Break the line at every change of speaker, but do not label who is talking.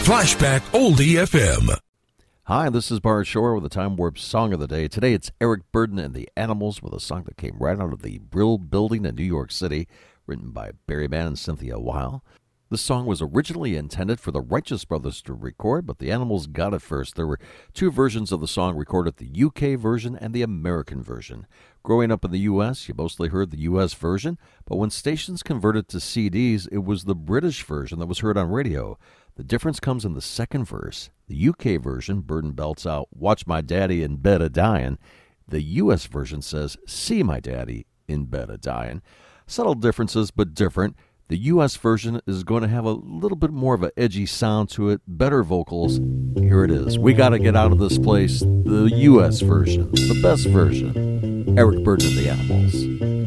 Flashback Oldie FM.
Hi, this is Bart Shore with the Time Warp Song of the Day. Today it's Eric Burdon and the Animals with a song that came right out of the Brill Building in New York City, written by Barry Mann and Cynthia Weil. This song was originally intended for the Righteous Brothers to record, but the Animals got it first. There were two versions of the song recorded, the UK version and the American version. Growing up in the U.S., you mostly heard the U.S. version, but when stations converted to CDs, it was the British version that was heard on radio. The difference comes in the second verse. The UK version, Burdon belts out, "Watch my daddy in bed a-dying." The U.S. version says, "See my daddy in bed a-dying." Subtle differences, but different. The U.S. version is going to have a little bit more of an edgy sound to it, better vocals. Here it is. We got to get out of this place. The U.S. version, the best version. Eric Burdon and the Animals.